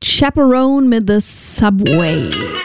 Chaperone mit The Subway.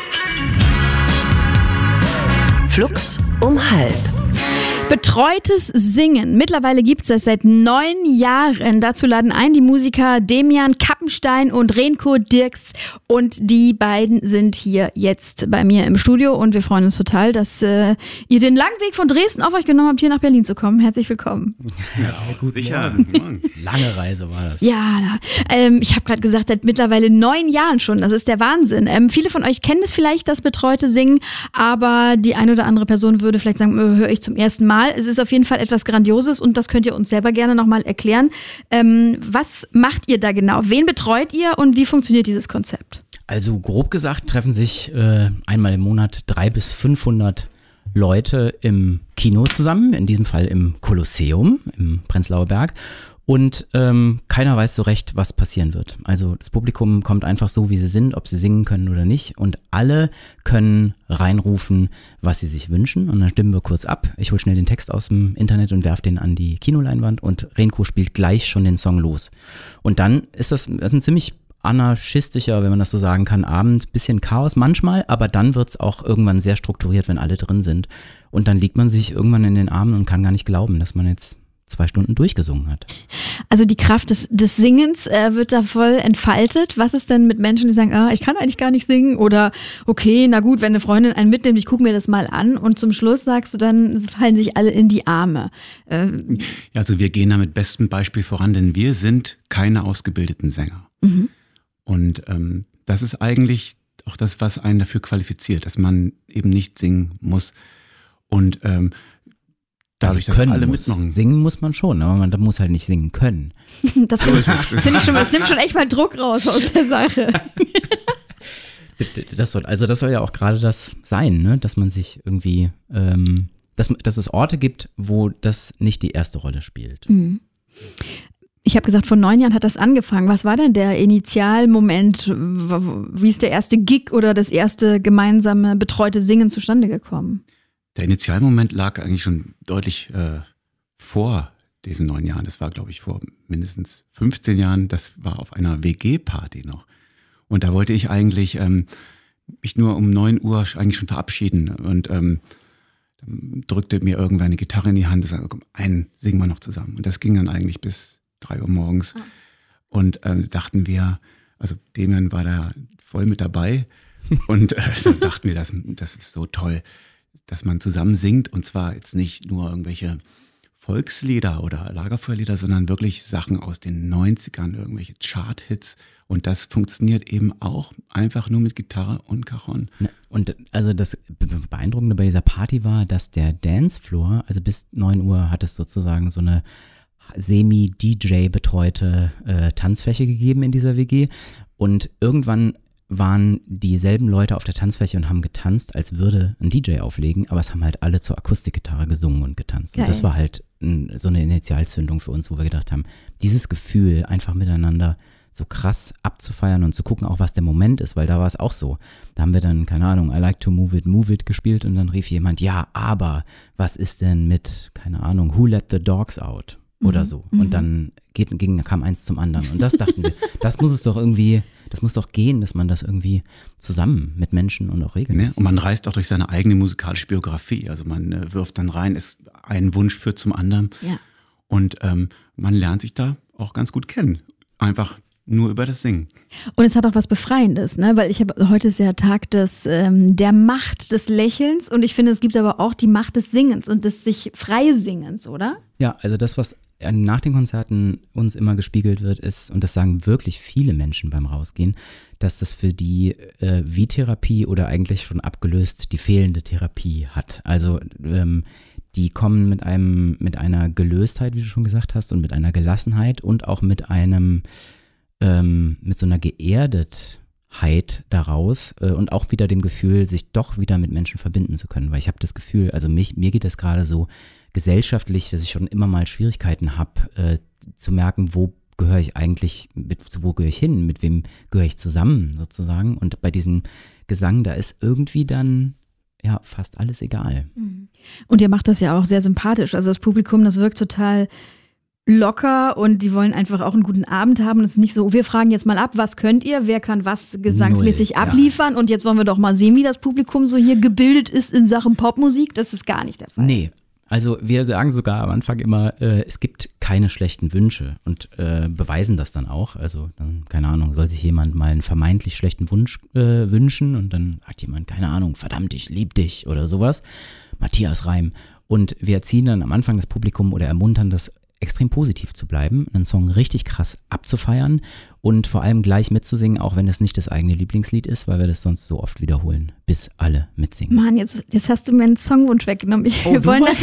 Flux um halb. Betreutes Singen. Mittlerweile gibt es das seit 9 Jahren. Dazu laden ein die Musiker Demian Kappenstein und Renko Dirks. Und die beiden sind hier jetzt bei mir im Studio. Und wir freuen uns total, dass ihr den langen Weg von Dresden auf euch genommen habt, hier nach Berlin zu kommen. Herzlich willkommen. Ja, gut, sicher. Lange Reise war das. Ja, ich habe gerade gesagt, seit mittlerweile 9 Jahren schon. Das ist der Wahnsinn. Viele von euch kennen es vielleicht, das betreute Singen. Aber die eine oder andere Person würde vielleicht sagen, höre ich zum ersten Mal. Es ist auf jeden Fall etwas Grandioses und das könnt ihr uns selber gerne nochmal erklären. Was macht ihr da genau? Wen betreut ihr und wie funktioniert dieses Konzept? Also grob gesagt treffen sich einmal im Monat 300 bis 500 Leute im Kino zusammen, in diesem Fall im Kolosseum im Prenzlauer Berg. Und keiner weiß so recht, was passieren wird. Also das Publikum kommt einfach so, wie sie sind, ob sie singen können oder nicht. Und alle können reinrufen, was sie sich wünschen. Und dann stimmen wir kurz ab. Ich hole schnell den Text aus dem Internet und werfe den an die Kinoleinwand. Und Renko spielt gleich schon den Song los. Und dann ist das ein ziemlich anarchistischer, wenn man das so sagen kann, Abend. Bisschen Chaos manchmal, aber dann wird es auch irgendwann sehr strukturiert, wenn alle drin sind. Und dann liegt man sich irgendwann in den Armen und kann gar nicht glauben, dass man jetzt 2 Stunden durchgesungen hat. Also die Kraft des Singens wird da voll entfaltet. Was ist denn mit Menschen, die sagen, ich kann eigentlich gar nicht singen oder okay, na gut, wenn eine Freundin einen mitnimmt, ich gucke mir das mal an und zum Schluss sagst du dann, fallen sich alle in die Arme. Also wir gehen da mit bestem Beispiel voran, denn wir sind keine ausgebildeten Sänger. Mhm. Und das ist eigentlich auch das, was einen dafür qualifiziert, dass man eben nicht singen muss. Und dadurch, dass alle mitmachen. Singen muss man schon, aber man muss halt nicht singen können. Das finde ich schon, das nimmt schon echt mal Druck raus aus der Sache. Das soll ja auch gerade das sein, ne? Dass man sich irgendwie, dass es Orte gibt, wo das nicht die erste Rolle spielt. Mhm. Ich habe gesagt, vor 9 Jahren hat das angefangen. Was war denn der Initialmoment? Wie ist der erste Gig oder das erste gemeinsame betreute Singen zustande gekommen? Der Initialmoment lag eigentlich schon deutlich vor diesen 9 Jahren. Das war, glaube ich, vor mindestens 15 Jahren. Das war auf einer WG-Party noch. Und da wollte ich eigentlich mich nur um 9 Uhr eigentlich schon verabschieden. Und dann drückte mir irgendwer eine Gitarre in die Hand und sagte, komm, einen singen wir noch zusammen. Und das ging dann eigentlich bis 3 Uhr morgens. Und dachten wir, also Demian war da voll mit dabei. Und dann dachten wir, das ist so toll, dass man zusammen singt und zwar jetzt nicht nur irgendwelche Volkslieder oder Lagerfeuerlieder, sondern wirklich Sachen aus den 90ern, irgendwelche Chart-Hits und das funktioniert eben auch einfach nur mit Gitarre und Cajon. Und also das Beeindruckende bei dieser Party war, dass der Dancefloor, also bis 9 Uhr hat es sozusagen so eine semi-DJ-betreute Tanzfläche gegeben in dieser WG und irgendwann waren dieselben Leute auf der Tanzfläche und haben getanzt, als würde ein DJ auflegen, aber es haben halt alle zur Akustikgitarre gesungen und getanzt. Und das war halt so eine Initialzündung für uns, wo wir gedacht haben, dieses Gefühl, einfach miteinander so krass abzufeiern und zu gucken, auch was der Moment ist, weil da war es auch so. Da haben wir dann, keine Ahnung, I like to move it gespielt und dann rief jemand, ja, aber was ist denn mit, keine Ahnung, Who let the dogs out? Oder so. Und dann kam eins zum anderen. Und das dachten wir, das muss doch gehen, dass man das irgendwie zusammen mit Menschen und auch regeln. Und man reist auch durch seine eigene musikalische Biografie. Also man wirft dann rein, ein Wunsch führt zum anderen. Ja. Und man lernt sich da auch ganz gut kennen. Einfach nur über das Singen. Und es hat auch was Befreiendes, ne? Weil heute ist ja Tag der Macht des Lächelns und ich finde, es gibt aber auch die Macht des Singens und des sich Freisingens, oder? Ja, also das, was nach den Konzerten uns immer gespiegelt wird, ist, und das sagen wirklich viele Menschen beim Rausgehen, dass das für die wie Therapie oder eigentlich schon abgelöst die fehlende Therapie hat. Also die kommen mit einer Gelöstheit, wie du schon gesagt hast, und mit einer Gelassenheit und auch mit so einer Geerdetheit daraus und auch wieder dem Gefühl, sich doch wieder mit Menschen verbinden zu können. Weil ich habe das Gefühl, also mir geht das gerade so gesellschaftlich, dass ich schon immer mal Schwierigkeiten habe, zu merken, wo gehöre ich eigentlich, wo gehöre ich hin, mit wem gehöre ich zusammen sozusagen. Und bei diesem Gesang, da ist irgendwie dann ja fast alles egal. Und ihr macht das ja auch sehr sympathisch. Also das Publikum, das wirkt total locker und die wollen einfach auch einen guten Abend haben. Und es ist nicht so, wir fragen jetzt mal ab, was könnt ihr, wer kann was gesangsmäßig abliefern und jetzt wollen wir doch mal sehen, wie das Publikum so hier gebildet ist in Sachen Popmusik. Das ist gar nicht der Fall. Nee. Also wir sagen sogar am Anfang immer, es gibt keine schlechten Wünsche und beweisen das dann auch. Also dann, keine Ahnung, soll sich jemand mal einen vermeintlich schlechten Wunsch wünschen und dann sagt jemand, keine Ahnung, verdammt, ich lieb dich oder sowas. Matthias Reim. Und wir erziehen dann am Anfang das Publikum oder ermuntern das extrem positiv zu bleiben, einen Song richtig krass abzufeiern und vor allem gleich mitzusingen, auch wenn es nicht das eigene Lieblingslied ist, weil wir das sonst so oft wiederholen, bis alle mitsingen. Mann, jetzt hast du mir einen Songwunsch weggenommen. Wir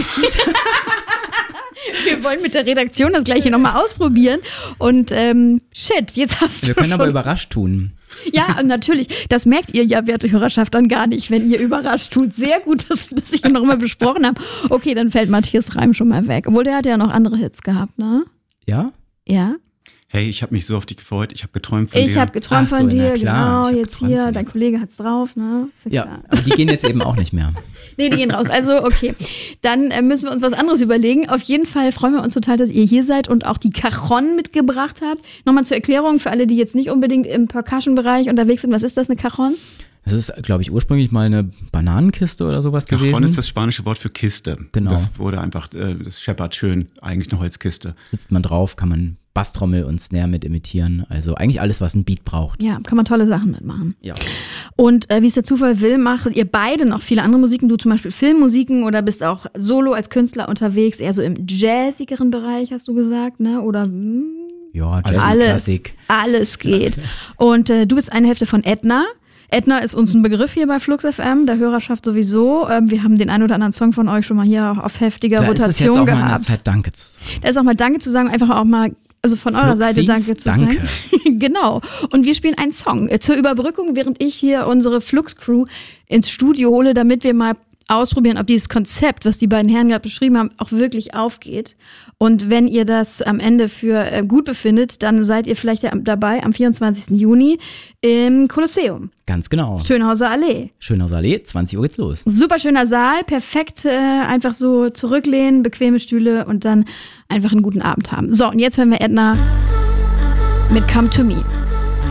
wollen mit der Redaktion das gleiche nochmal ausprobieren und jetzt hast du Wir können aber überrascht tun. Ja, natürlich. Das merkt ihr ja, werte Hörerschaft, dann gar nicht, wenn ihr überrascht tut. Sehr gut, dass wir das hier noch mal besprochen haben. Okay, dann fällt Matthias Reim schon mal weg. Obwohl, der hat ja noch andere Hits gehabt, ne? Ja? Ja. Hey, ich habe mich so auf dich gefreut. Ich habe geträumt von dir. Ich habe geträumt von dir, klar. genau. Jetzt hier, dein Kollege hat's drauf, ne? Ist Ja, klar. aber die gehen jetzt eben auch nicht mehr. Nee, die gehen raus. Also, okay. Dann müssen wir uns was anderes überlegen. Auf jeden Fall freuen wir uns total, dass ihr hier seid und auch die Cajon mitgebracht habt. Nochmal zur Erklärung für alle, die jetzt nicht unbedingt im Percussion-Bereich unterwegs sind. Was ist das, eine Cajon? Das ist, glaube ich, ursprünglich mal eine Bananenkiste oder sowas gewesen. Cajon ist das spanische Wort für Kiste. Genau. Das wurde einfach, das scheppert schön, eigentlich eine Holzkiste. Sitzt man drauf, kann man Basstrommel und Snare mit imitieren. Also eigentlich alles, was ein Beat braucht. Ja, kann man tolle Sachen mitmachen. Ja. Und wie es der Zufall will, macht ihr beide noch viele andere Musiken. Du zum Beispiel Filmmusiken oder bist auch solo als Künstler unterwegs, eher so im jazzigeren Bereich, hast du gesagt, ne? Oder Ja, Jazz-Klassik. Alles geht. Und du bist eine Hälfte von Edna. Edna ist uns ein Begriff hier bei Flux FM, der Hörerschaft sowieso. Wir haben den einen oder anderen Song von euch schon mal hier auch auf heftiger Da Rotation ist es jetzt auch gehabt. mal an der Zeit, Danke zu sagen. Da ist auch mal Danke zu sagen, einfach auch mal, also von eurer Seite Danke zu sagen. Genau. Und wir spielen einen Song zur Überbrückung, während ich hier unsere Flux-Crew ins Studio hole, damit wir mal ausprobieren, ob dieses Konzept, was die beiden Herren gerade beschrieben haben, auch wirklich aufgeht. Und wenn ihr das am Ende für gut befindet, dann seid ihr vielleicht dabei am 24. Juni im Kolosseum. Ganz genau. Schönhauser Allee. Schönhauser Allee, 20 Uhr geht's los. Super schöner Saal, perfekt, einfach so zurücklehnen, bequeme Stühle und dann einfach einen guten Abend haben. So, und jetzt hören wir Edna mit Come to Me.